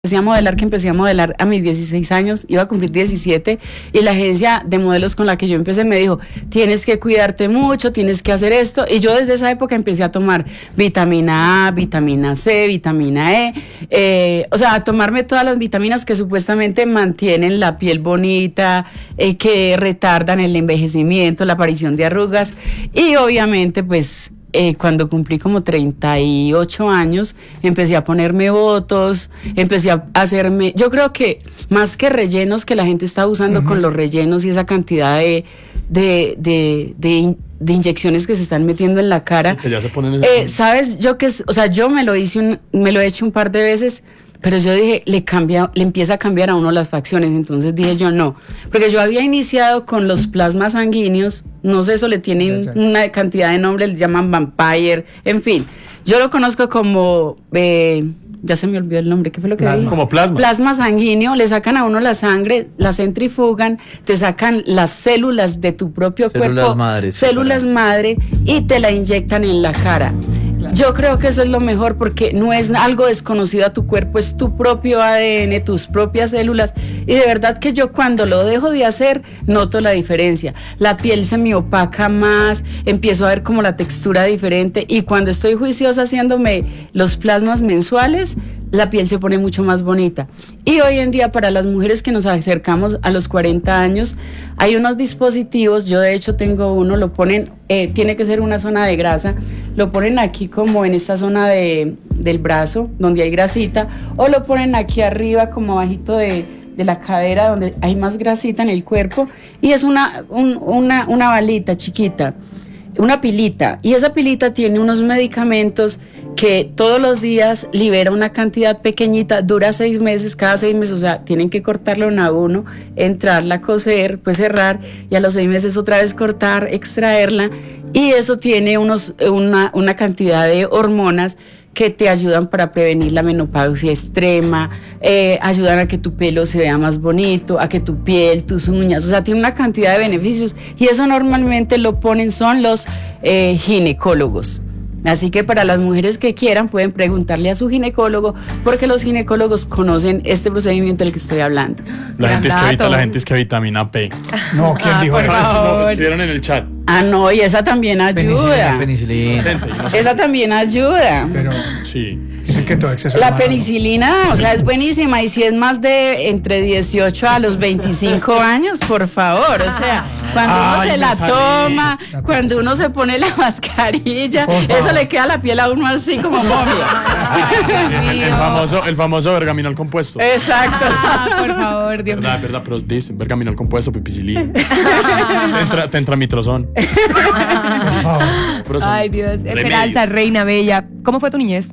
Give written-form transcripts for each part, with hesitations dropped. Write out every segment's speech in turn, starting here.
Empecé a modelar a mis 16 años, iba a cumplir 17, y la agencia de modelos con la que yo empecé me dijo, tienes que cuidarte mucho, tienes que hacer esto, y yo desde esa época empecé a tomar vitamina A, vitamina C, vitamina E, o sea, a tomarme todas las vitaminas que supuestamente mantienen la piel bonita, que retardan el envejecimiento, la aparición de arrugas, y obviamente pues... cuando cumplí como 38 años, empecé a ponerme botox, empecé a hacerme, yo creo que más que rellenos que la gente está usando con los rellenos y esa cantidad de inyecciones que se están metiendo en la cara. Sí, que ya se ponen ¿sabes? O sea, yo me lo he hecho un par de veces, pero yo dije, le empieza a cambiar a uno las facciones, entonces dije yo no, porque yo había iniciado con los plasmas sanguíneos, no sé, eso le tienen una cantidad de nombres, le llaman vampire, en fin, yo lo conozco como, ya se me olvidó el nombre, ¿qué fue lo que dije? Como plasma. Plasma sanguíneo, le sacan a uno la sangre, la centrifugan, te sacan las células de tu propio cuerpo, células madre, y te la inyectan en la cara. Yo creo que eso es lo mejor porque no es algo desconocido a tu cuerpo, es tu propio ADN, tus propias células, y de verdad que yo cuando lo dejo de hacer noto la diferencia, la piel se me opaca más, empiezo a ver como la textura diferente, y cuando estoy juiciosa haciéndome los plasmas mensuales, la piel se pone mucho más bonita. Y hoy en día para las mujeres que nos acercamos a los 40 años, hay unos dispositivos, yo de hecho tengo uno, lo ponen, tiene que ser una zona de grasa, lo ponen aquí como en esta zona del brazo, donde hay grasita, o lo ponen aquí arriba como abajito de la cadera, donde hay más grasita en el cuerpo, y es una balita chiquita, una pilita, y esa pilita tiene unos medicamentos que todos los días libera una cantidad pequeñita, dura 6 meses, cada 6 meses, o sea, tienen que cortarlo a uno, entrarla, coser, pues cerrar, y a los 6 meses otra vez cortar, extraerla, y eso tiene una cantidad de hormonas que te ayudan para prevenir la menopausia extrema, ayudan a que tu pelo se vea más bonito, a que tu piel, tus uñas, o sea, tiene una cantidad de beneficios, y eso normalmente lo ponen son los ginecólogos. Así que para las mujeres que quieran pueden preguntarle a su ginecólogo, porque los ginecólogos conocen este procedimiento del que estoy hablando. La gente es que vitamina P. No, ¿quién dijo eso? No, escribieron en el chat. No, y esa también ayuda. Penicilina. Esa también ayuda. Pero sí. dicen que todo exceso la de penicilina, o sea, es buenísima, y si es más de entre 18 a los 25 años, por favor, o sea, cuando uno se la toma, cuando uno se pone la mascarilla, eso le queda la piel a uno así como momia. El famoso bergaminol compuesto. Exacto. Por favor, Dios mío. Verdad, pero dicen bergaminol compuesto, pipicilina. te entra mitrozón. Por favor. Ay, Dios. Esperanza, reina bella. ¿Cómo fue tu niñez?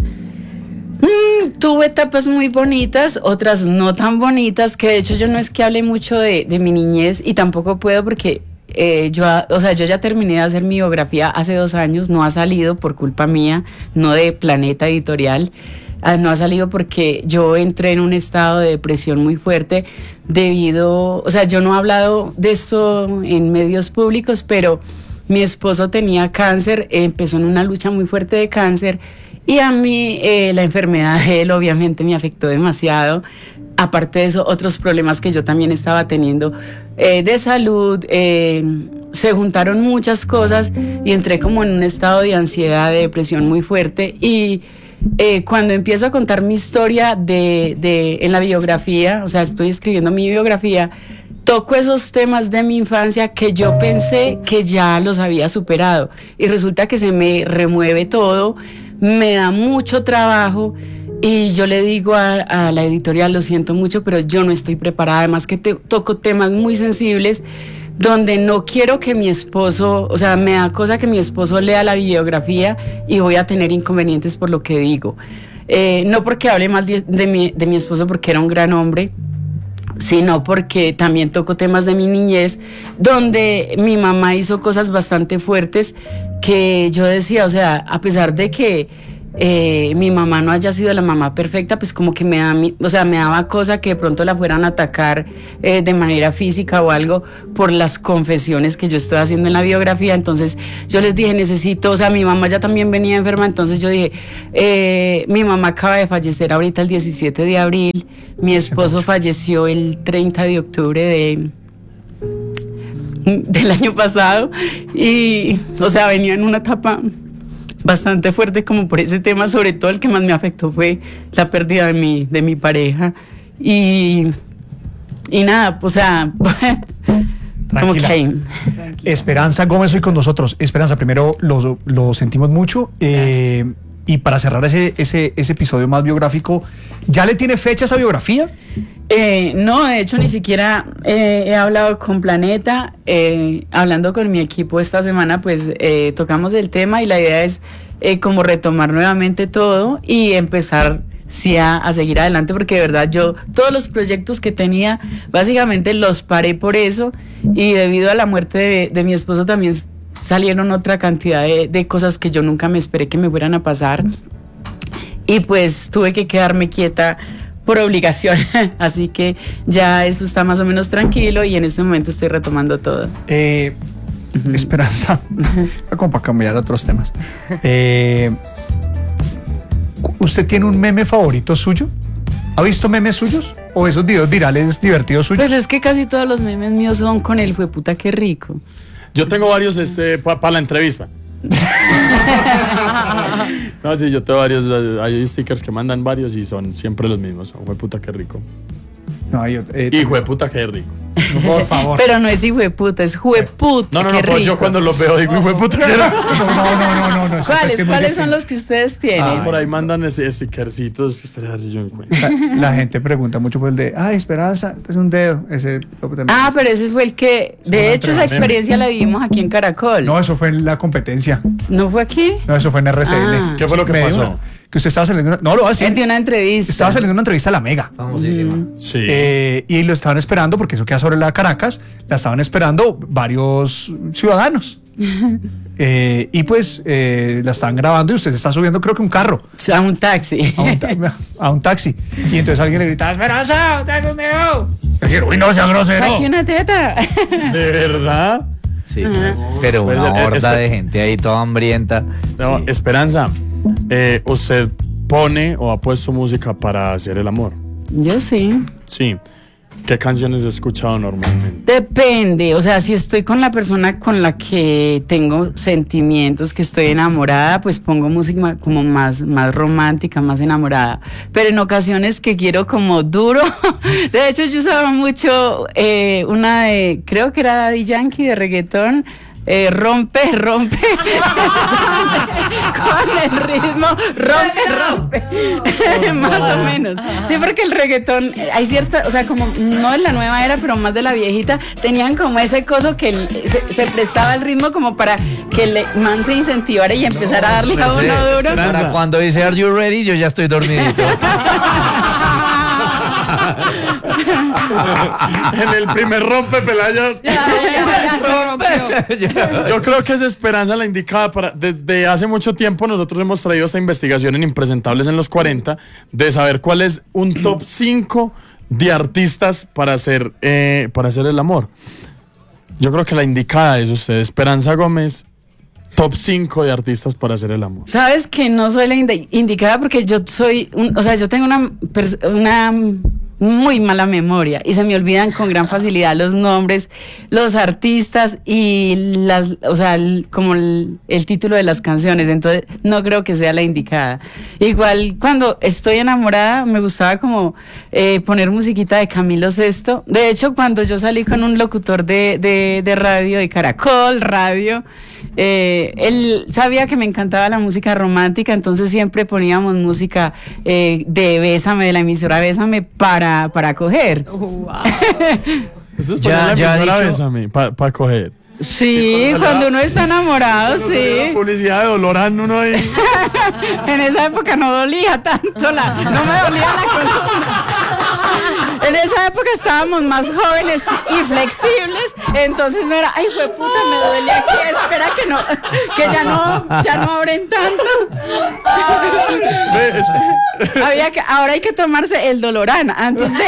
Tuve etapas muy bonitas, otras no tan bonitas, que de hecho yo no es que hable mucho de mi niñez, y tampoco puedo porque yo ya terminé de hacer mi biografía hace 2 años, no ha salido por culpa mía, no de Planeta Editorial, no ha salido porque yo entré en un estado de depresión muy fuerte o sea, yo no he hablado de esto en medios públicos, pero mi esposo tenía cáncer, empezó en una lucha muy fuerte de cáncer, y a mí la enfermedad de él obviamente me afectó demasiado. Aparte de eso, otros problemas que yo también estaba teniendo de salud, se juntaron muchas cosas y entré como en un estado de ansiedad, de depresión muy fuerte. Y cuando empiezo a contar mi historia en la biografía, o sea, estoy escribiendo mi biografía, toco esos temas de mi infancia que yo pensé que ya los había superado, y resulta que se me remueve todo, me da mucho trabajo, y yo le digo a la editorial, lo siento mucho, pero yo no estoy preparada, además que toco temas muy sensibles, donde no quiero que mi esposo, o sea, me da cosa que mi esposo lea la biografía y voy a tener inconvenientes por lo que digo. No porque hable mal de mi esposo, porque era un gran hombre, sino porque también toco temas de mi niñez, donde mi mamá hizo cosas bastante fuertes que yo decía, o sea, a pesar de que mi mamá no haya sido la mamá perfecta, pues como que me daba cosa que de pronto la fueran a atacar de manera física o algo por las confesiones que yo estoy haciendo en la biografía. Entonces yo les dije, necesito, o sea, mi mamá ya también venía enferma, entonces yo dije, mi mamá acaba de fallecer ahorita el 17 de abril, mi esposo falleció el 30 de octubre del año pasado y, o sea, venía en una etapa bastante fuerte como por ese tema. Sobre todo el que más me afectó fue la pérdida de mi pareja y nada, o sea, como que... Esperanza Gómez hoy con nosotros. Esperanza, primero lo sentimos mucho y para cerrar ese episodio más biográfico, ¿ya le tiene fecha esa biografía? No, de hecho ni siquiera he hablado con Planeta. Hablando con mi equipo esta semana, pues tocamos el tema y la idea es como retomar nuevamente todo y empezar sí a seguir adelante, porque de verdad yo todos los proyectos que tenía básicamente los paré por eso, y debido a la muerte de mi esposo también salieron otra cantidad de cosas que yo nunca me esperé que me fueran a pasar, y pues tuve que quedarme quieta por obligación. Así que ya eso está más o menos tranquilo y en este momento estoy retomando todo. Esperanza, como para cambiar a otros temas, ¿usted tiene un meme favorito suyo? ¿Ha visto memes suyos? ¿O esos videos virales divertidos suyos? Pues es que casi todos los memes míos son con el jueputa qué rico. Yo tengo varios para la entrevista. No, sí, yo tengo varios. Hay stickers que mandan varios y son siempre los mismos. Jueputa qué rico. No, hijo de puta qué rico. Por favor. Pero no es hijo de puta, es jueputa. No, pues yo cuando los veo digo hijo de puta qué rico. No. ¿Cuáles son los que ustedes tienen? Por ahí mandan stickercitos. Espera, si yo encuentro. La gente pregunta mucho por el de, Esperanza, es un dedo. Pero ese fue el que, de hecho, esa experiencia la vivimos aquí en Caracol. No, eso fue en la competencia. ¿No fue aquí? No, eso fue en RCN. ¿Qué fue lo que pasó? Que usted estaba saliendo... No, lo va a decir. De una entrevista. Estaba saliendo una entrevista a La Mega. Famosísima. Sí. Y lo estaban esperando, porque eso queda sobre la Caracas, la estaban esperando varios ciudadanos. Y pues la estaban grabando y usted se está subiendo, creo que un carro. A un taxi. A un taxi. Y entonces alguien le grita, ¡Esperanza! ¡Usted es un dedo! Y dijeron, ¡uy, no sea grosero! ¡Saque una teta! ¿De verdad? Sí, pero una horda de gente ahí toda hambrienta. No, Sí. Esperanza, ¿usted pone o ha puesto música para hacer el amor? Yo sí. Sí. ¿Qué canciones he escuchado normalmente? Depende, o sea, si estoy con la persona con la que tengo sentimientos, que estoy enamorada, pues pongo música como más romántica, más enamorada. Pero en ocasiones que quiero como duro, de hecho yo usaba mucho una de, creo que era Daddy Yankee, de reggaetón. Rompe con el ritmo, rompe más o menos. Sí, porque el reggaetón hay cierta, o sea, como no de la nueva era, pero más de la viejita, tenían como ese coso que se prestaba el ritmo como para que el man se incentivara y empezara a darle a uno duro. Para cuando dice "Are you ready?", yo ya estoy dormidito. En el primer rompe, Pelaya. Ya se rompió. Yo creo que es Esperanza la indicada para... Desde hace mucho tiempo nosotros hemos traído esta investigación en Impresentables en los 40 de saber cuál es un top 5 de artistas para hacer el amor. Yo creo que la indicada es usted, Esperanza Gómez. Top 5 de artistas para hacer el amor. Sabes que no soy la indicada porque yo soy, yo tengo una muy mala memoria y se me olvidan con gran facilidad los nombres, los artistas y como el título de las canciones. Entonces no creo que sea la indicada. Igual cuando estoy enamorada me gustaba como poner musiquita de Camilo Sesto. De hecho, cuando yo salí con un locutor de radio, de Caracol Radio, él sabía que me encantaba la música romántica, entonces siempre poníamos música de Bésame, de la emisora Bésame para coger. Wow. Eso es poner la emisora Bésame para coger. Sí, cuando uno está enamorado, sí. La publicidad de Dolorán, uno ahí. En esa época no dolía tanto no me dolía la columna. En esa época estábamos más jóvenes y flexibles, entonces no era, ay, fue puta, me duele aquí, espera que ya no abren tanto. Ahora hay que tomarse el Dolorán antes de.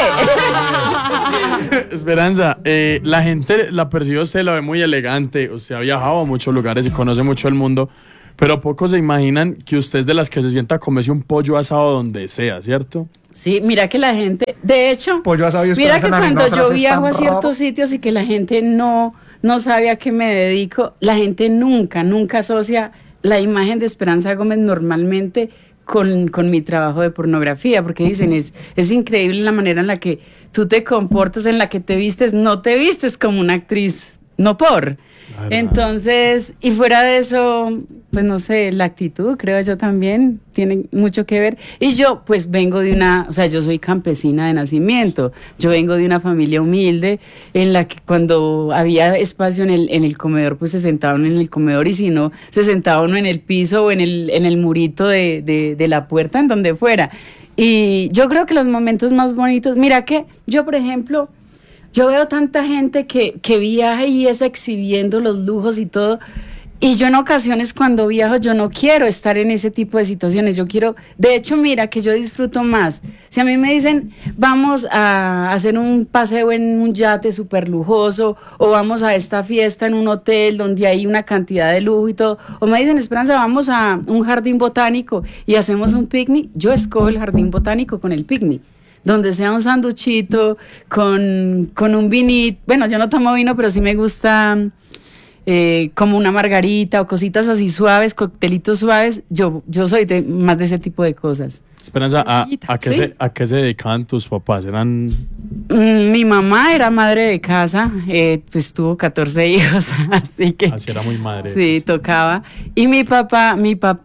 Esperanza, la gente la percibe, usted la ve muy elegante, usted ha viajado a muchos lugares y conoce mucho el mundo, pero pocos se imaginan que usted es de las que se sienta a comerse un pollo asado donde sea, ¿cierto? Sí, mira que la gente, de hecho, pollo asado y mira que cuando yo viajo a tan ciertos sitios y que la gente no sabe a qué me dedico, la gente nunca asocia la imagen de Esperanza Gómez normalmente con mi trabajo de pornografía, porque dicen, es increíble la manera en la que tú te comportas, en la que te vistes, no te vistes como una actriz, no por. Entonces, y fuera de eso, pues no sé, la actitud, creo yo también, tiene mucho que ver. Y yo, pues vengo de yo soy campesina de nacimiento, yo vengo de una familia humilde, en la que cuando había espacio en el comedor, pues se sentaba uno en el comedor, y si no, se sentaba uno en el piso o en el murito de la puerta, en donde fuera. Y yo creo que los momentos más bonitos, mira que yo, por ejemplo, yo veo tanta gente que viaja y es exhibiendo los lujos y todo, y yo en ocasiones cuando viajo yo no quiero estar en ese tipo de situaciones, de hecho mira que yo disfruto más, si a mí me dicen vamos a hacer un paseo en un yate súper lujoso, o vamos a esta fiesta en un hotel donde hay una cantidad de lujo y todo, o me dicen Esperanza vamos a un jardín botánico y hacemos un picnic, yo escojo el jardín botánico con el picnic, donde sea un sanduchito con un vinito. Bueno, yo no tomo vino, pero sí me gusta como una margarita o cositas así suaves, coctelitos suaves. Yo soy más de ese tipo de cosas. Esperanza, ¿a qué se dedicaban tus papás? ¿Eran...? Mi mamá era madre de casa, pues tuvo 14 hijos, así que... Así era muy madre. Sí, tocaba. Y mi papá,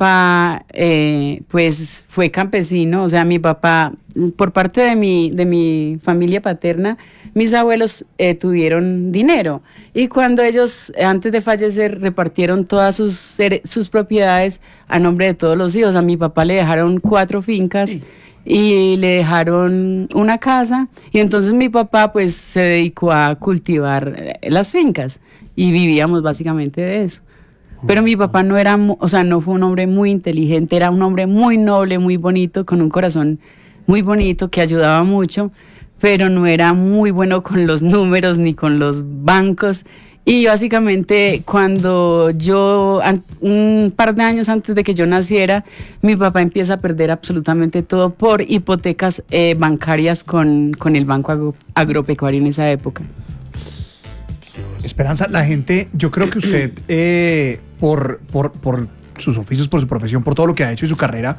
pues fue campesino, o sea, mi papá, por parte de mi familia paterna, mis abuelos tuvieron dinero. Y cuando ellos, antes de fallecer, repartieron todas sus propiedades a nombre de todos los hijos. A mi papá le dejaron 4 fincas y le dejaron una casa. Y entonces mi papá pues se dedicó a cultivar las fincas y vivíamos básicamente de eso. Pero mi papá no fue un hombre muy inteligente, era un hombre muy noble, muy bonito, con un corazón muy bonito que ayudaba mucho, pero no era muy bueno con los números ni con los bancos. Y básicamente cuando un par de años antes de que yo naciera, mi papá empieza a perder absolutamente todo por hipotecas bancarias con el Banco Agropecuario en esa época. Esperanza, la gente, yo creo que usted, por sus oficios, por su profesión, por todo lo que ha hecho y su carrera,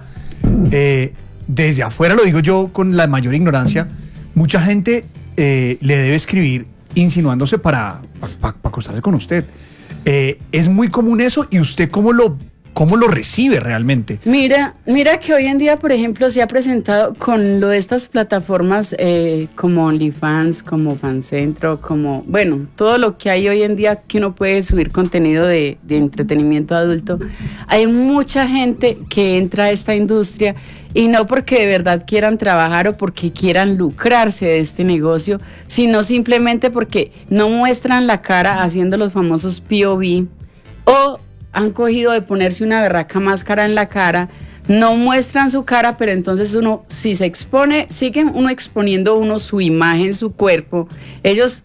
desde afuera, lo digo yo con la mayor ignorancia, mucha gente le debe escribir insinuándose para acostarse con usted. Es muy común eso, y usted ¿cómo lo recibe realmente? Mira que hoy en día, por ejemplo, se ha presentado con lo de estas plataformas como OnlyFans, como Fancentro, como, bueno, todo lo que hay hoy en día que uno puede subir contenido de entretenimiento adulto. Hay mucha gente que entra a esta industria, y no porque de verdad quieran trabajar o porque quieran lucrarse de este negocio, sino simplemente porque no muestran la cara haciendo los famosos POV, o han cogido de ponerse una berraca máscara en la cara, no muestran su cara, pero entonces uno, si se expone, siguen uno exponiendo su imagen, su cuerpo. Ellos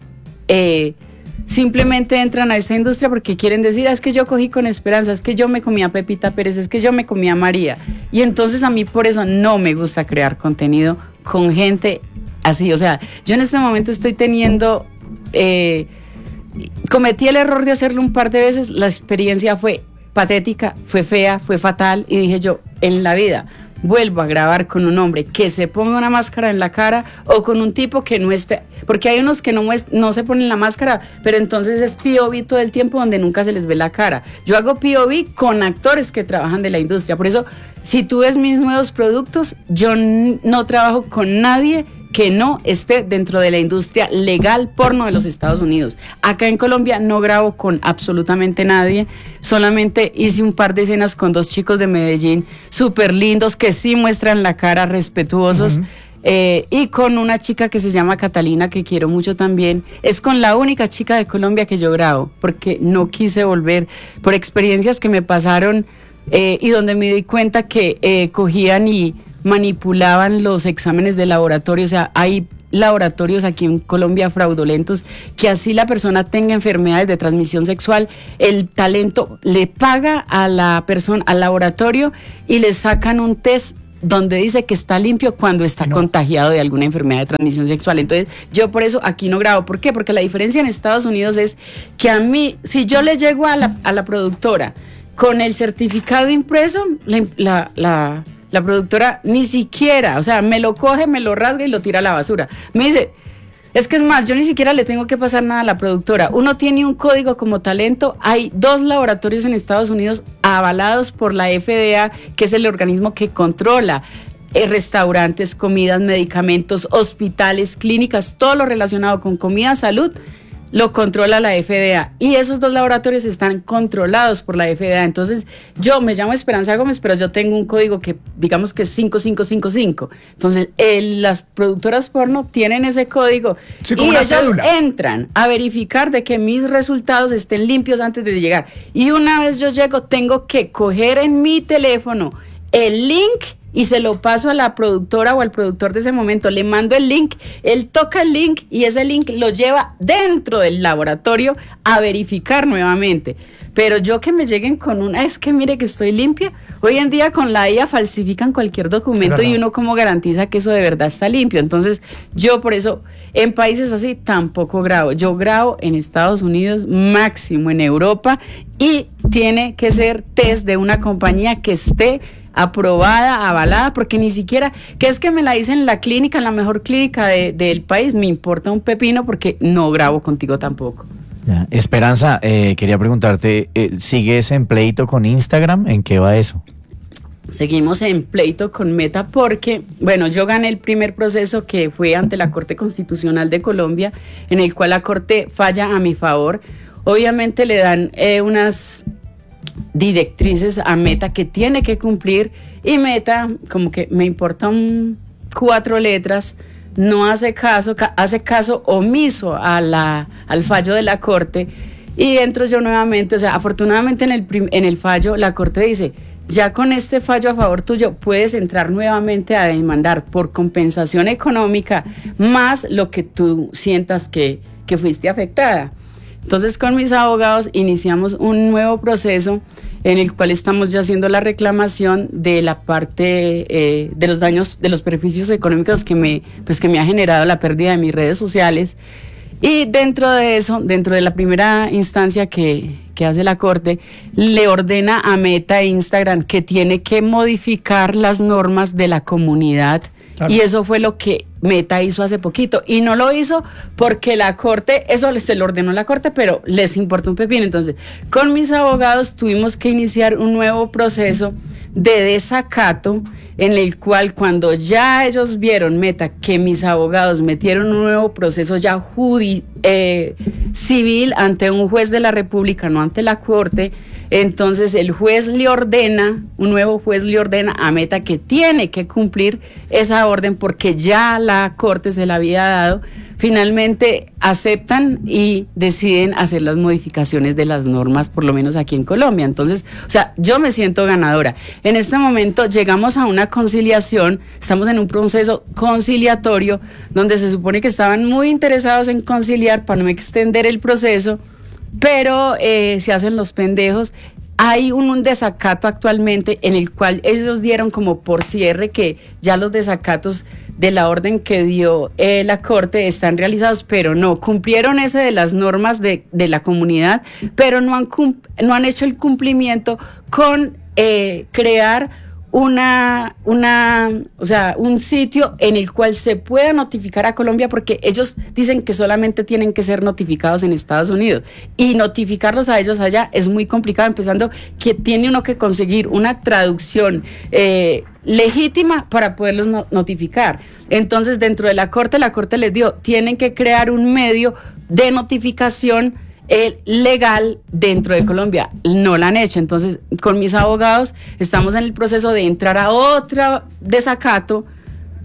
simplemente entran a esta industria porque quieren decir, es que yo cogí con Esperanza, es que yo me comí a Pepita Pérez, es que yo me comí a María. Y entonces a mí por eso no me gusta crear contenido con gente así. O sea, yo en este momento estoy teniendo... cometí el error de hacerlo un par de veces, la experiencia fue patética, fue fea, fue fatal, y dije yo, en la vida vuelvo a grabar con un hombre que se ponga una máscara en la cara, o con un tipo que no esté, porque hay unos que no se ponen la máscara, pero entonces es POV todo el tiempo donde nunca se les ve la cara. Yo hago POV con actores que trabajan de la industria, por eso si tú ves mis nuevos productos, yo no trabajo con nadie que no esté dentro de la industria legal porno de los Estados Unidos. Acá en Colombia no grabo con absolutamente nadie, solamente hice un par de escenas con 2 chicos de Medellín súper lindos que sí muestran la cara, respetuosos. y con una chica que se llama Catalina, que quiero mucho también. Es con la única chica de Colombia que yo grabo, porque no quise volver por experiencias que me pasaron y donde me di cuenta que cogían y manipulaban los exámenes de laboratorio. O sea, hay laboratorios aquí en Colombia fraudulentos que así la persona tenga enfermedades de transmisión sexual, el talento le paga a la persona, al laboratorio, y le sacan un test donde dice que está limpio cuando está contagiado de alguna enfermedad de transmisión sexual. Entonces, yo por eso aquí no grabo. ¿Por qué? Porque la diferencia en Estados Unidos es que a mí, si yo le llego a la productora con el certificado impreso, la productora ni siquiera, o sea, me lo coge, me lo rasga y lo tira a la basura. Me dice, es que es más, yo ni siquiera le tengo que pasar nada a la productora. Uno tiene un código como talento. Hay 2 laboratorios en Estados Unidos avalados por la FDA, que es el organismo que controla restaurantes, comidas, medicamentos, hospitales, clínicas, todo lo relacionado con comida, salud, lo controla la FDA, y esos 2 laboratorios están controlados por la FDA. Entonces, yo me llamo Esperanza Gómez, pero yo tengo un código que digamos que es 5555. Entonces, las productoras porno tienen ese código, sí, y ellos entran a verificar de que mis resultados estén limpios antes de llegar. Y una vez yo llego, tengo que coger en mi teléfono el link y se lo paso a la productora o al productor de ese momento. Le mando el link, él toca el link y ese link lo lleva dentro del laboratorio a verificar nuevamente. Pero yo que me lleguen con es que mire que estoy limpia. Hoy en día con la IA falsifican cualquier documento y uno cómo garantiza que eso de verdad está limpio. Entonces, yo por eso en países así tampoco grabo. Yo grabo en Estados Unidos, máximo en Europa, y tiene que ser test de una compañía que esté aprobada, avalada, porque ni siquiera, que es que me la dicen en la clínica, en la mejor clínica del país, me importa un pepino porque no grabo contigo tampoco. Ya. Esperanza, quería preguntarte, ¿sigues en pleito con Instagram? ¿En qué va eso? Seguimos en pleito con Meta porque, bueno, yo gané el primer proceso que fue ante la Corte Constitucional de Colombia, en el cual la Corte falla a mi favor. Obviamente le dan unas directrices a Meta que tiene que cumplir, y Meta como que me importan 4 letras, no hace caso omiso al fallo de la Corte, y entro yo nuevamente. O sea, afortunadamente en el fallo la Corte dice, ya con este fallo a favor tuyo puedes entrar nuevamente a demandar por compensación económica más lo que tú sientas que fuiste afectada. Entonces, con mis abogados iniciamos un nuevo proceso en el cual estamos ya haciendo la reclamación de la parte de los daños, de los perjuicios económicos que me ha generado la pérdida de mis redes sociales. Y dentro de eso, dentro de la primera instancia que hace la Corte, le ordena a Meta e Instagram que tiene que modificar las normas de la comunidad. Claro. Y eso fue lo que Meta hizo hace poquito, y no lo hizo porque la Corte, eso se lo ordenó la Corte, pero les importa un pepino. Entonces, con mis abogados tuvimos que iniciar un nuevo proceso de desacato, en el cual cuando ya ellos vieron, Meta, que mis abogados metieron un nuevo proceso ya civil ante un juez de la República, no ante la Corte, entonces el juez le ordena, un nuevo juez le ordena a Meta que tiene que cumplir esa orden porque ya la Corte se la había dado. Finalmente aceptan y deciden hacer las modificaciones de las normas, por lo menos aquí en Colombia. Entonces, o sea, yo me siento ganadora. En este momento llegamos a una conciliación, estamos en un proceso conciliatorio donde se supone que estaban muy interesados en conciliar para no extender el proceso, pero se hacen los pendejos. Hay un desacato actualmente en el cual ellos dieron como por cierre que ya los desacatos de la orden que dio la Corte están realizados, pero no cumplieron ese de las normas de la comunidad, pero no han hecho el cumplimiento con crear un sitio en el cual se pueda notificar a Colombia, porque ellos dicen que solamente tienen que ser notificados en Estados Unidos, y notificarlos a ellos allá es muy complicado, empezando que tiene uno que conseguir una traducción legítima para poderlos notificar. Entonces, dentro de la Corte les dio, tienen que crear un medio de notificación legal dentro de Colombia. No la han hecho. Entonces, con mis abogados estamos en el proceso de entrar a otro desacato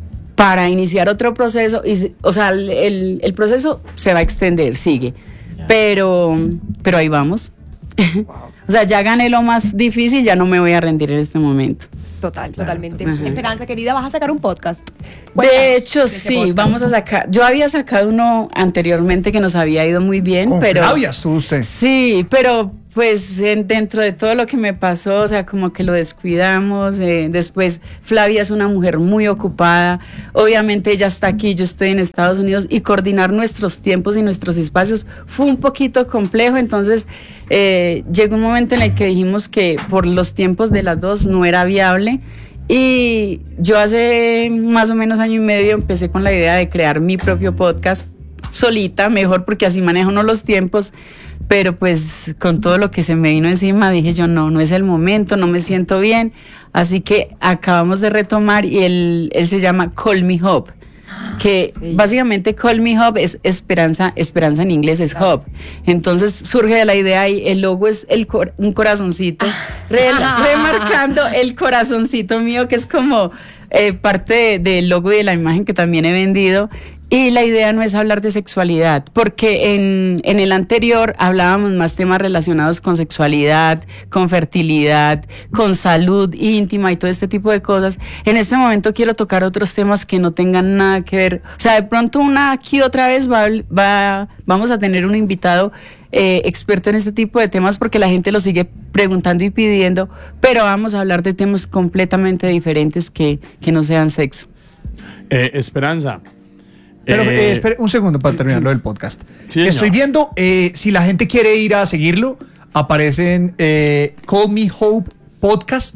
para iniciar otro proceso. O sea, el proceso se va a extender, sigue. Pero ahí vamos. O sea, ya gané lo más difícil, ya no me voy a rendir en este momento. Totalmente. Ajá. Esperanza, querida, vas a sacar un podcast. De hecho, sí, vamos a sacar. Yo había sacado uno anteriormente que nos había ido muy bien, Con pero. Flavia estuvo usted. Sí, pero pues dentro de todo lo que me pasó, o sea, como que lo descuidamos. Después, Flavia es una mujer muy ocupada. Obviamente ella está aquí, yo estoy en Estados Unidos y coordinar nuestros tiempos y nuestros espacios fue un poquito complejo. Entonces, llegó un momento en el que dijimos que por los tiempos de las dos no era viable. Y yo hace más o menos año y medio empecé con la idea de crear mi propio podcast solita, mejor porque así manejo uno los tiempos, pero pues con todo lo que se me vino encima dije yo no es el momento, no me siento bien, así que acabamos de retomar y él se llama Call Me Hope, que básicamente Call Me Hope es esperanza en inglés es hope. Entonces surge de la idea y el logo es un corazoncito, remarcando el corazoncito mío que es como parte del logo y de la imagen que también he vendido. Y la idea no es hablar de sexualidad, porque en el anterior hablábamos más temas relacionados con sexualidad, con fertilidad, con salud íntima y todo este tipo de cosas. En este momento quiero tocar otros temas que no tengan nada que ver. O sea, de pronto aquí otra vez vamos a tener un invitado experto en este tipo de temas porque la gente lo sigue preguntando y pidiendo, pero vamos a hablar de temas completamente diferentes que no sean sexo. Esperanza. Pero espere un segundo para terminar lo del podcast. Sí, estoy viendo, si la gente quiere ir a seguirlo, aparecen Call Me Hope Podcast.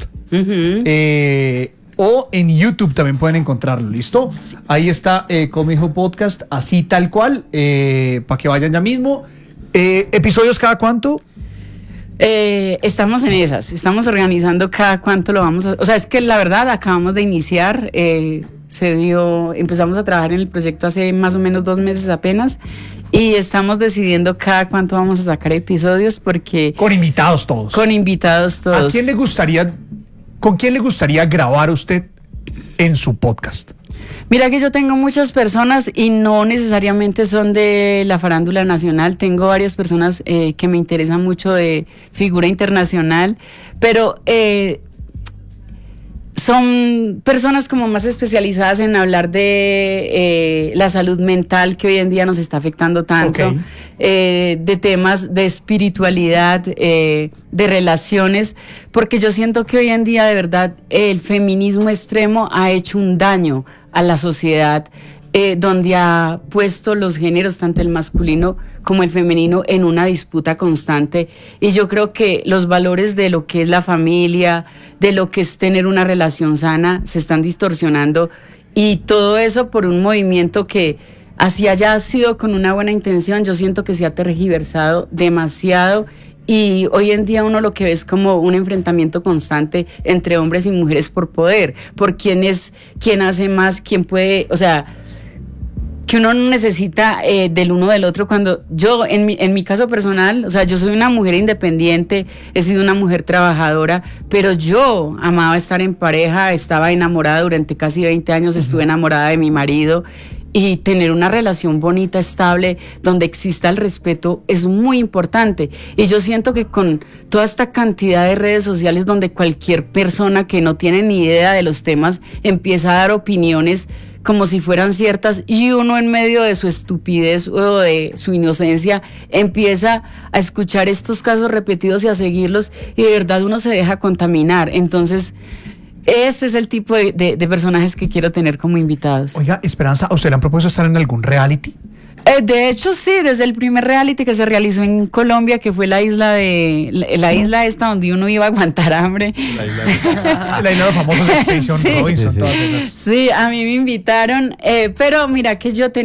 O en YouTube también pueden encontrarlo, ¿listo? Sí. Ahí está Call Me Hope Podcast, así tal cual, para que vayan ya mismo. ¿Episodios cada cuánto? Estamos en esas, estamos organizando cada cuánto lo vamos a... O sea, es que la verdad acabamos de iniciar... empezamos a trabajar en el proyecto hace más o menos 2 meses apenas y estamos decidiendo cada cuánto vamos a sacar episodios porque... Con invitados todos. Con invitados todos. ¿Con quién le gustaría grabar usted en su podcast? Mira que yo tengo muchas personas y no necesariamente son de la farándula nacional, tengo varias personas que me interesan mucho de figura internacional, pero... son personas como más especializadas en hablar de la salud mental que hoy en día nos está afectando tanto, de temas de espiritualidad, de relaciones, porque yo siento que hoy en día de verdad el feminismo extremo ha hecho un daño a la sociedad, donde ha puesto los géneros, tanto el masculino como el femenino, en una disputa constante. Y yo creo que los valores de lo que es la familia, de lo que es tener una relación sana, se están distorsionando. Y todo eso por un movimiento que, así haya sido con una buena intención, yo siento que se ha tergiversado demasiado. Y hoy en día uno lo que ve es como un enfrentamiento constante entre hombres y mujeres por poder, por quién hace más, quién puede, o sea... que uno no necesita del uno del otro. Cuando yo, en mi caso personal, o sea, yo soy una mujer independiente, he sido una mujer trabajadora, pero yo amaba estar en pareja, estaba enamorada durante casi 20 años, estuve enamorada de mi marido, y tener una relación bonita, estable, donde exista el respeto es muy importante. Y yo siento que con toda esta cantidad de redes sociales donde cualquier persona que no tiene ni idea de los temas empieza a dar opiniones como si fueran ciertas, y uno en medio de su estupidez o de su inocencia empieza a escuchar estos casos repetidos y a seguirlos, y de verdad uno se deja contaminar. Entonces, ese es el tipo de personajes que quiero tener como invitados. Oiga, Esperanza, ¿a usted le han propuesto estar en algún reality? De hecho, sí, desde el primer reality que se realizó en Colombia, que fue la isla esta donde uno iba a aguantar hambre. La isla de los famosos de Expedición Robinson, sí. Todas esas. Sí, a mí me invitaron, pero mira que yo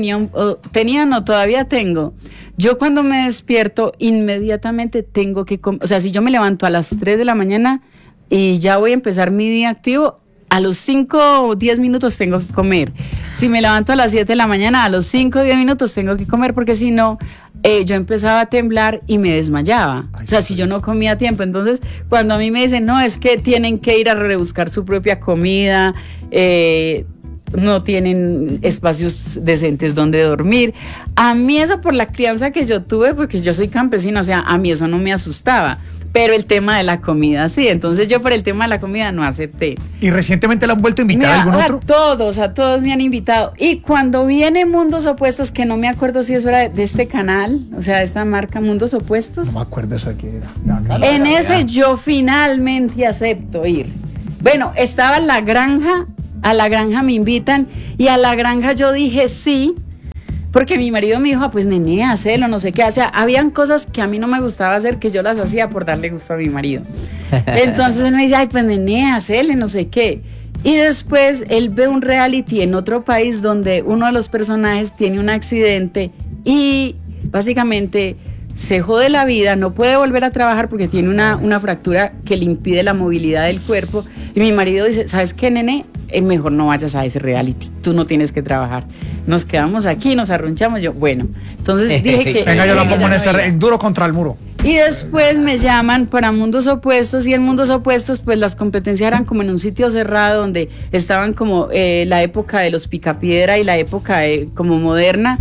todavía tengo. Yo cuando me despierto, inmediatamente tengo que comer. O sea, si yo me levanto a las 3 de la mañana y ya voy a empezar mi día activo, a los 5 o 10 minutos tengo que comer. Si me levanto a las 7 de la mañana, a los 5 o 10 minutos tengo que comer, porque si no, yo empezaba a temblar y me desmayaba. O sea, si yo no comía a tiempo. Entonces, cuando a mí me dicen, no, es que tienen que ir a rebuscar su propia comida, no tienen espacios decentes donde dormir. A mí eso por la crianza que yo tuve, porque yo soy campesina, o sea, a mí eso no me asustaba. Pero el tema de la comida, sí. Entonces yo por el tema de la comida no acepté. ¿Y recientemente la han vuelto a invitar a algún otro? A todos me han invitado. Y cuando viene Mundos Opuestos, que no me acuerdo si eso era de este canal, o sea, de esta marca Mundos Opuestos. No me acuerdo eso de qué era. En ese yo finalmente acepto ir. Bueno, estaba en la granja, a la granja me invitan y a la granja yo dije sí. Porque mi marido me dijo, pues nene, hacelo, no sé qué. O sea, habían cosas que a mí no me gustaba hacer que yo las hacía por darle gusto a mi marido. Entonces él me dice, pues nene, hacele, no sé qué. Y después él ve un reality en otro país donde uno de los personajes tiene un accidente y básicamente se jode la vida, no puede volver a trabajar porque tiene una fractura que le impide la movilidad del cuerpo. Y mi marido dice, ¿sabes qué, nene? Mejor no vayas a ese reality, tú no tienes que trabajar. Nos quedamos aquí, nos arrunchamos. Yo, bueno, entonces dije que... Venga, yo la pongo en duro contra el muro. Y después me llaman para Mundos Opuestos y en Mundos Opuestos pues las competencias eran como en un sitio cerrado donde estaban como la época de los Picapiedra y la época como moderna.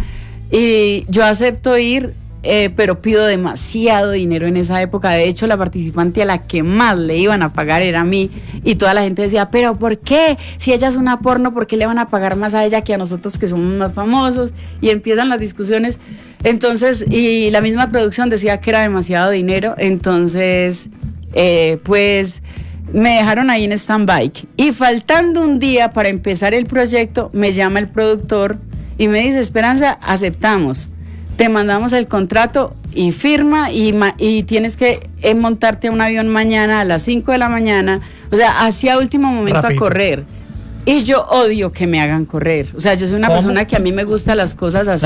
Y yo acepto ir, pero pido demasiado dinero en esa época. De hecho, la participante a la que más le iban a pagar era a mí. Y toda la gente decía, ¿pero por qué? Si ella es una porno, ¿por qué le van a pagar más a ella que a nosotros que somos más famosos? Y empiezan las discusiones. Entonces, y la misma producción decía que era demasiado dinero. Entonces, pues me dejaron ahí en stand-by. Y faltando un día para empezar el proyecto, me llama el productor y me dice, Esperanza, aceptamos. Te mandamos el contrato y firma y tienes que montarte a un avión mañana a las 5 de la mañana, o sea, hacia último momento Rapidito. a correr. Y yo odio que me hagan correr. O sea, yo soy una persona que a mí me gustan las cosas así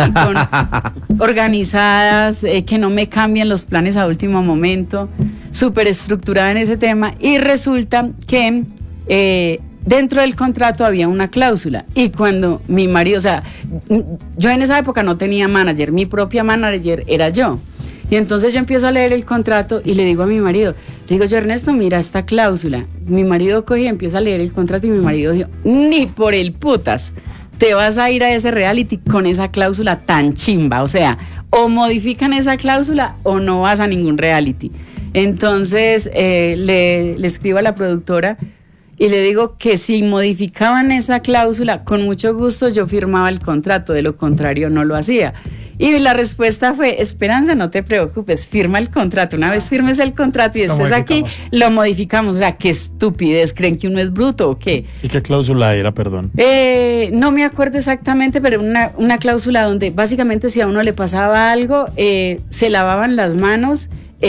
organizadas, que no me cambien los planes a último momento, súper estructurada en ese tema. Y resulta que dentro del contrato había una cláusula y cuando mi marido, o sea, yo en esa época no tenía manager, mi propia manager era yo. Y entonces yo empiezo a leer el contrato y le digo a mi marido, le digo yo, Ernesto, mira esta cláusula. Mi marido coge y empieza a leer el contrato y mi marido dijo, ni por el putas te vas a ir a ese reality con esa cláusula tan chimba. O sea, o modifican esa cláusula o no vas a ningún reality. Entonces le escribo a la productora y le digo que si modificaban esa cláusula, con mucho gusto yo firmaba el contrato, de lo contrario no lo hacía. Y la respuesta fue, Esperanza, no te preocupes, firma el contrato. Una vez firmes el contrato y estés aquí, lo modificamos. O sea, qué estupidez, ¿creen que uno es bruto o qué? ¿Y qué cláusula era, perdón? No me acuerdo exactamente, pero una cláusula donde básicamente si a uno le pasaba algo, se lavaban las manos,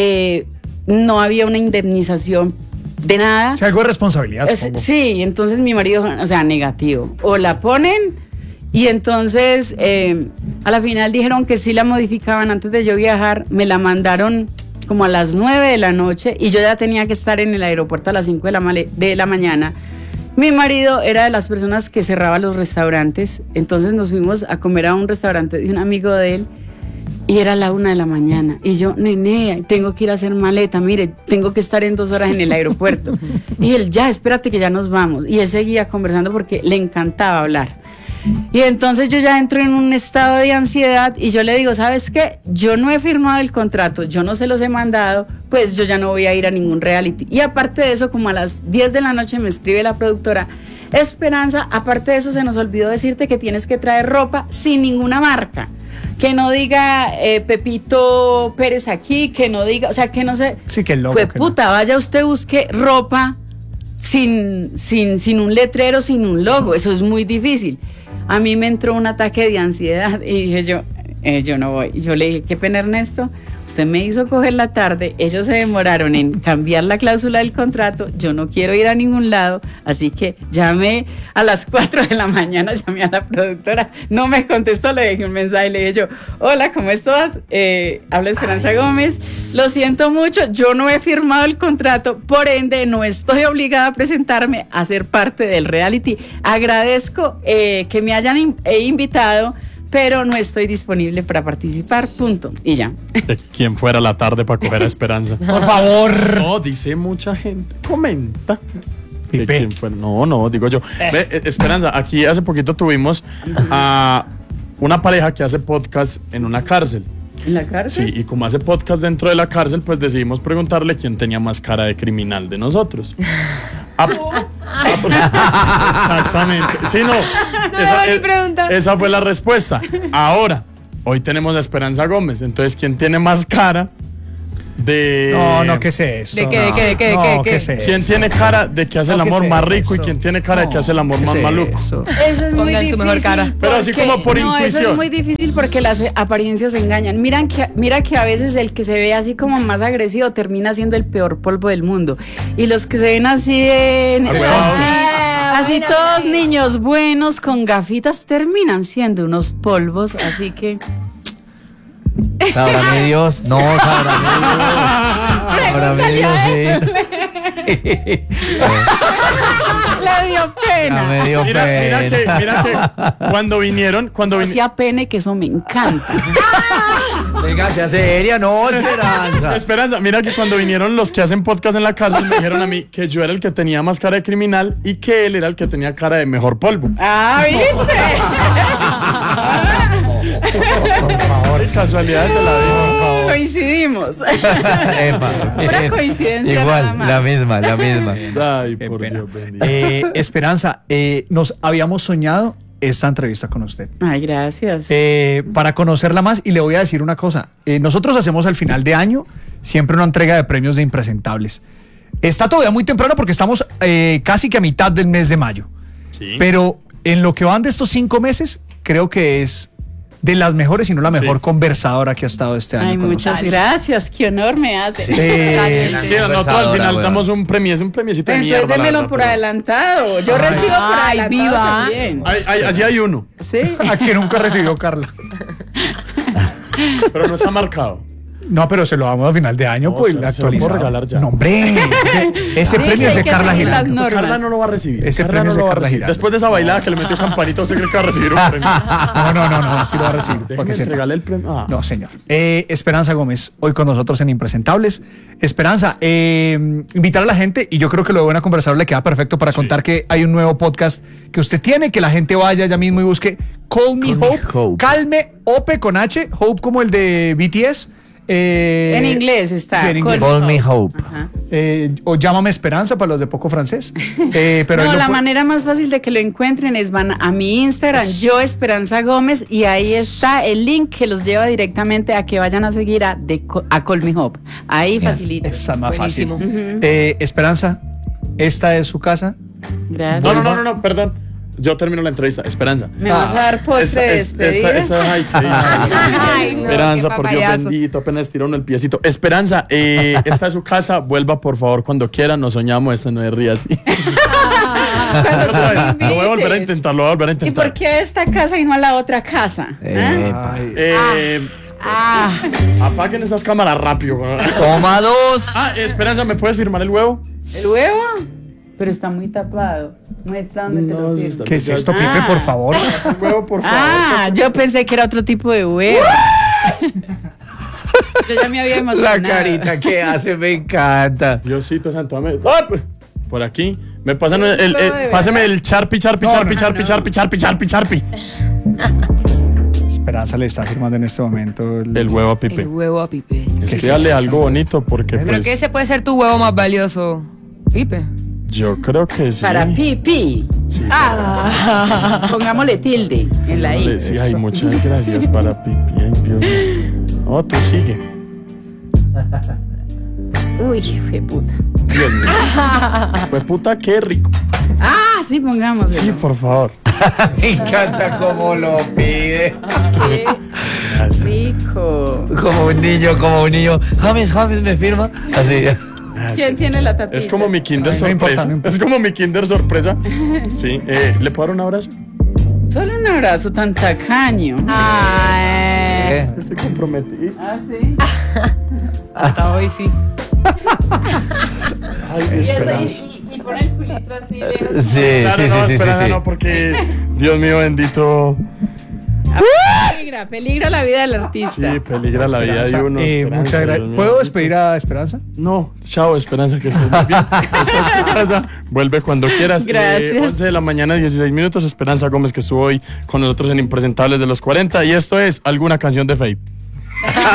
no había una indemnización de nada. O sea, algo de responsabilidad. Sí, entonces mi marido, o sea, negativo. O la ponen y entonces a la final dijeron que sí la modificaban antes de yo viajar. Me la mandaron como a las 9 de la noche y yo ya tenía que estar en el aeropuerto a las 5 de la mañana. Mi marido era de las personas que cerraba los restaurantes, entonces nos fuimos a comer a un restaurante de un amigo de él. Y era la 1 de la mañana. Y yo, nene, tengo que ir a hacer maleta. Mire, tengo que estar en 2 horas en el aeropuerto. Y él, ya, espérate que ya nos vamos. Y él seguía conversando porque le encantaba hablar. Y entonces yo ya entro en un estado de ansiedad y yo le digo, ¿sabes qué? Yo no he firmado el contrato, yo no se los he mandado, pues yo ya no voy a ir a ningún reality. Y aparte de eso, como a las 10 de la noche me escribe la productora, Esperanza, aparte de eso se nos olvidó decirte que tienes que traer ropa sin ninguna marca. Que no diga Pepito Pérez aquí, que no diga, o sea, que no sé. Sí, que el logo. Pues puta, vaya usted busque ropa sin un letrero, sin un logo. Eso es muy difícil. A mí me entró un ataque de ansiedad y dije yo no voy. Yo le dije, qué pena, Ernesto, usted me hizo coger la tarde, ellos se demoraron en cambiar la cláusula del contrato, yo no quiero ir a ningún lado, así que llamé a las 4 de la mañana, llamé a la productora, no me contestó, le dejé un mensaje, le dije yo, hola, ¿cómo estás? Habla Esperanza Gómez, lo siento mucho, yo no he firmado el contrato, por ende no estoy obligada a presentarme a ser parte del reality, agradezco que me hayan invitado, pero no estoy disponible para participar, punto, y ya. De quien fuera la tarde para coger a Esperanza. Por favor. No, dice mucha gente, comenta Pipe. ¿Quién fue? No, digo yo. Ve, Esperanza, aquí hace poquito tuvimos a una pareja que hace podcast en una cárcel. ¿En la cárcel? Sí, y como hace podcast dentro de la cárcel, pues decidimos preguntarle quién tenía más cara de criminal de nosotros. Exactamente. Sí, no. Esa fue la respuesta. Ahora, hoy tenemos a Esperanza Gómez. Entonces, ¿quién tiene más cara de... No, ¿qué es eso? ¿De qué? ¿Qué es eso? ¿Quién tiene cara de que hace el No, ¿qué amor es más rico y eso? quién tiene cara de que hace el amor ¿Qué más es maluco? eso? Eso es muy Pongan su difícil. mejor cara. Pero así porque- como por no, eso intuición. es muy difícil porque las apariencias engañan. Mira que a veces el que se ve así como más agresivo termina siendo el peor polvo del mundo. Y los que se ven así, así buena, todos María. niños buenos con gafitas terminan siendo unos polvos. Así que Sabrá Dios. No, sabrá Dios. Sabrá Dios, sí. le dio Ya pena. me dio Mira que cuando vinieron, Hacía pene, que eso me encanta. Venga, sea seria, no, Esperanza. Esperanza, mira que cuando vinieron los que hacen podcast en la cárcel me dijeron a mí que yo era el que tenía más cara de criminal y que él era el que tenía cara de mejor polvo. Ah, ¿viste? Por favor, casualidades de la vida. Coincidimos. Epa. Pura coincidencia nada Igual, más. la misma. Ay, por Dios bendito. Esperanza, nos habíamos soñado esta entrevista con usted. Ay, gracias. Para conocerla más, y le voy a decir una cosa. Nosotros hacemos al final de año siempre una entrega de premios de impresentables. Está todavía muy temprano porque estamos casi que a mitad del mes de mayo. Sí. Pero en lo que van de estos 5 meses, creo que es de las mejores, si no la mejor Sí. conversadora que ha estado este año. Ay, con muchas nosotros. gracias. Qué honor me hace. Sí, nosotros al final damos un premio, es un premiecito de mierda. Entonces la démelo verdad, por pero- adelantado. Yo recibo por Ay, adelantado viva. también. Allí hay uno, Sí. A que nunca recibió Carla. pero no está marcado. No, pero se lo damos a final de año, No, pues se lo puedo actualizado. regalar ya. No, hombre. Ese premio Dice es de que Carla seguir las Giraldo. normas. Carla no lo va a recibir. Ese Carla premio no es de lo va a Carla recibir. Giraldo. Después de esa bailada que le metió Campanita, ¿usted cree que va a recibir un premio? No, sí lo va a recibir. para Déjeme que sepa. entregarle el premio. Ah. No, señor. Esperanza Gómez, hoy con nosotros en Impresentables. Esperanza, invitar a la gente, y yo creo que lo de Buena Conversadora le queda perfecto para contar que hay un nuevo podcast que usted tiene, que la gente vaya ya mismo y busque Call Me Hope. Calme Ope con H, Hope como el de BTS. En inglés está. Sí, en inglés. Call Me Hope. Ajá. O Llámame Esperanza para los de poco francés. Pero No, ahí lo la pu- manera más fácil de que lo encuentren es van a mi Instagram, yo Esperanza Gómez, y ahí está el link que los lleva directamente a que vayan a seguir a Call Me Hope. Ahí facilito. Esa es más fácil. Buenísimo. Esperanza, esta es su casa. Gracias. No, perdón. Yo termino la entrevista. Esperanza. ¿Me vas a dar postre de despedida? Ay, no, Esperanza, qué por Dios papayazo. bendito, apenas tiró uno el piecito. Esperanza, esta es su casa, vuelva por favor cuando quiera, nos soñamos, esta no es ría así. Otra vez, lo voy a volver a intentar, ¿Y por qué a esta casa y no a la otra casa? ¿Ah? Ay, Apaguen estas cámaras rápido. Toma 2. Esperanza, ¿me puedes firmar el huevo? ¿El huevo? Pero está muy tapado. Muestra dónde te lo No, firmo. está- ¿qué es esto, Ah. Pipe, por favor? El huevo, por favor. Ah, yo pensé que era otro tipo de huevo. Yo ya me había La emocionado. carita que hace me encanta. Diosito santo, dame. ¡Ah! Por aquí. Me pasan ¿Es un huevo de páseme verdad? el Charpi. Esperanza le está firmando en este momento El huevo a Pipe. El huevo a Pipe. Escríbale algo bonito porque Pero pues que ese puede ser tu huevo más valioso, Pipe. yo creo que sí. Para Pipi. Sí. Pongámosle tilde en la I. Sí, ay, muchas gracias para Pipi. Ay, Dios mío. No, tú sigue. Uy, fue puta. Dios mío. Pues puta, qué rico. Ah, sí, pongámosle. Sí, por favor. Me encanta cómo lo pide. Qué Gracias. rico. Como un niño. James, me firma. Así. ¿Quién tiene la tapita? Es como mi Kinder Ay, no importa, sorpresa. no importa. Es como mi Kinder sorpresa. Sí. ¿Le puedo dar un abrazo? Solo un abrazo tan tacaño. Ay, Estoy comprometido. Ah, sí. hasta hoy sí. Ay, Y, eso, Esperanza. y pone el culito así lejos. Claro, no, Esperanza no, porque Dios mío bendito. Ay, Peligra la vida del artista. Sí, peligra la vida de uno. Muchas gracias. ¿Puedo despedir a Esperanza? No, chao Esperanza, que estés muy bien. Esta es tu casa, vuelve cuando quieras. Gracias. 11 de la mañana, 16 minutos. Esperanza Gómez, que estuvo hoy con nosotros en Impresentables de los 40. Y esto es Alguna Canción de Faye.